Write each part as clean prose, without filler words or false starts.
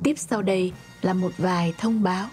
Tiếp sau đây là một vài thông báo.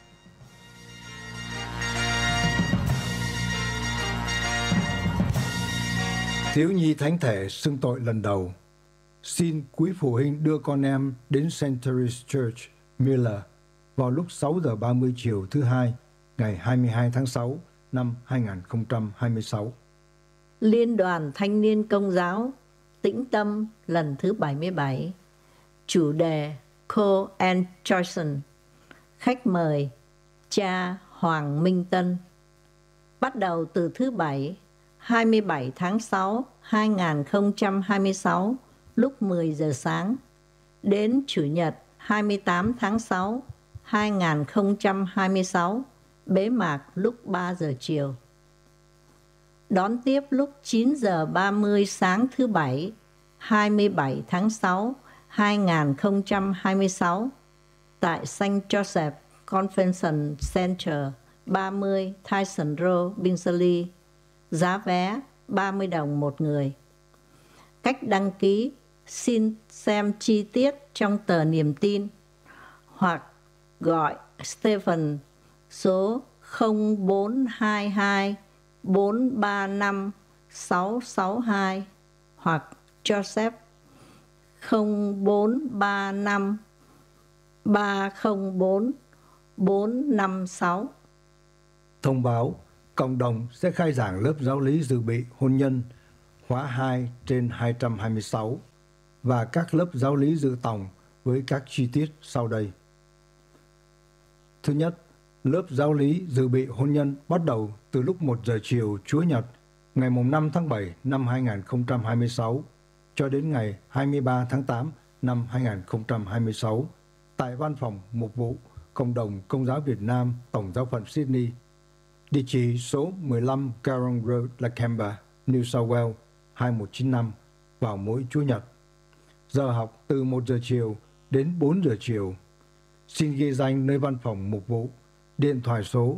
Thiếu nhi thánh thể xưng tội lần đầu. Xin quý phụ huynh đưa con em đến St. Teresa's Church, Miller vào lúc 6 giờ 30 chiều thứ Hai, ngày 22 tháng 6 năm 2026. Liên đoàn Thanh niên Công giáo Tĩnh Tâm lần thứ 77. Chủ đề Cole and Johnson. Khách mời cha Hoàng Minh Tân. Bắt đầu từ thứ Bảy 27 tháng 6 2026 lúc 10 giờ sáng đến Chủ nhật 28 tháng 6 2026 bế mạc lúc 3 giờ chiều. Đón tiếp lúc 9 giờ 30 sáng thứ Bảy 27 tháng 6 2026 tại St. Joseph Convention Center 30 Tyson Road, Billingsley. Giá vé 30 đồng một người. Cách đăng ký xin xem chi tiết trong tờ Niềm tin hoặc gọi Stephen số 0422 435 662 hoặc Joseph 0435 304 456. Thông báo, cộng đồng sẽ khai giảng lớp giáo lý dự bị hôn nhân khóa 2/226 và các lớp giáo lý dự tòng với các chi tiết sau đây. Thứ nhất, lớp giáo lý dự bị hôn nhân bắt đầu từ lúc 1 giờ chiều Chúa Nhật ngày 5 tháng 7 năm 2026 cho đến ngày 23 tháng 8 năm 2026 tại Văn phòng Mục vụ Cộng đồng Công giáo Việt Nam Tổng giáo phận Sydney, địa chỉ số 15 Garong Road, Lakemba, New South Wales 2195 vào mỗi Chủ nhật. Giờ học từ 1 giờ chiều đến 4 giờ chiều. Xin ghi danh nơi văn phòng mục vụ, điện thoại số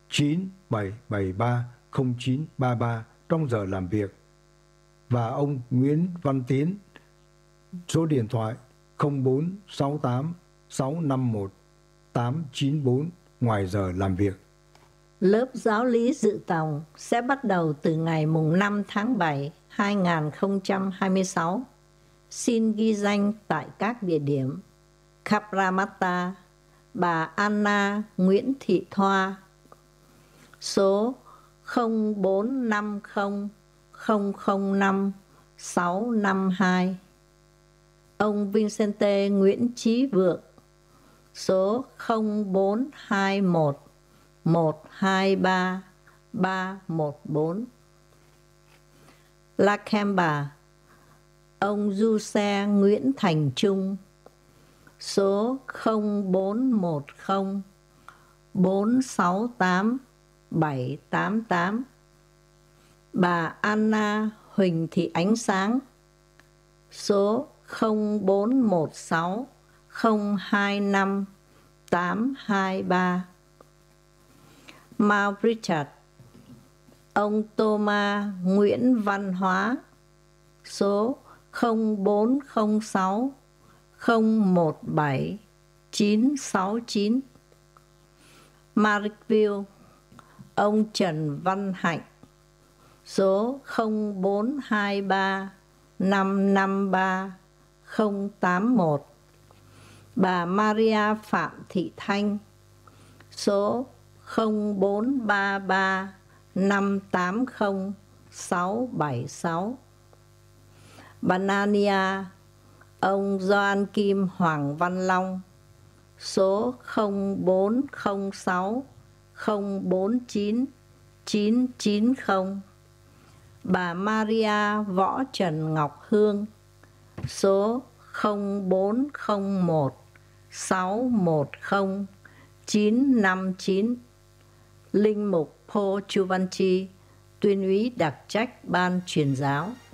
97730933 trong giờ làm việc. Và ông Nguyễn Văn Tiến, số điện thoại 0468 651 894 ngoài giờ làm việc. Lớp giáo lý dự tòng sẽ bắt đầu từ ngày 5 tháng 7 2026. Xin ghi danh tại các địa điểm Cabramatta, bà Anna Nguyễn Thị Thoa, số 0450 005 652. Ông Vincente Nguyễn Chí Vượng, số 0421 123 314. Lakemba, ông Du Xe Nguyễn Thành Trung, số 0410 468 788. Bà Anna Huỳnh Thị Ánh Sáng, số 0416 025 823. Mount Richard, ông Thomas Nguyễn Văn Hóa, số 0406 017 969. Marrickville, ông Trần Văn Hạnh, số 0423 553 081. Bà Maria Phạm Thị Thanh, số 0433 580 676. Bà Nania, ông Doan Kim Hoàng Văn Long, số 0406 049 990. Bà Maria Võ Trần Ngọc Hương, số 0401 610 959. Linh mục Paul Chuvanchi, tuyên úy đặc trách Ban Truyền giáo.